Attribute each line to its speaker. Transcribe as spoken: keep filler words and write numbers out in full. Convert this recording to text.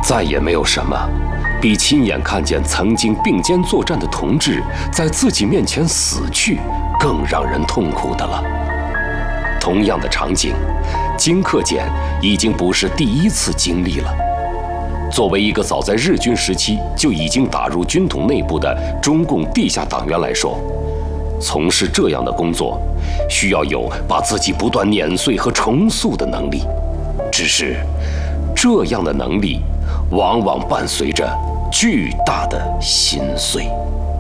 Speaker 1: 再也没有什么比亲眼看见曾经并肩作战的同志在自己面前死去更让人痛苦的了。同样的场景，金克俭已经不是第一次经历了。作为一个早在日军时期就已经打入军统内部的中共地下党员来说，从事这样的工作，需要有把自己不断碾碎和重塑的能力。只是，这样的能力，往往伴随着巨大的心碎。